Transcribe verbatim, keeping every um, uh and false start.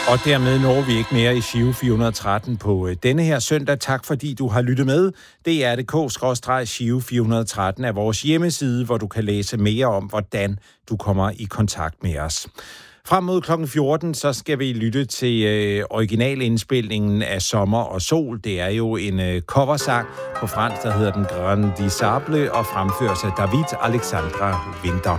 Og dermed når vi ikke mere i Giro fire hundrede og tretten på denne her søndag. Tak fordi du har lyttet med. D R punktum d k skråstreg Giro fire hundrede og tretten er vores hjemmeside, hvor du kan læse mere om, hvordan du kommer i kontakt med os. Frem mod klokken fjorten, så skal vi lytte til øh, originalindspilningen af Sommer og Sol. Det er jo en øh, coversang på fransk, der hedder Den Grandissable og fremføres af David Alexandre Winter.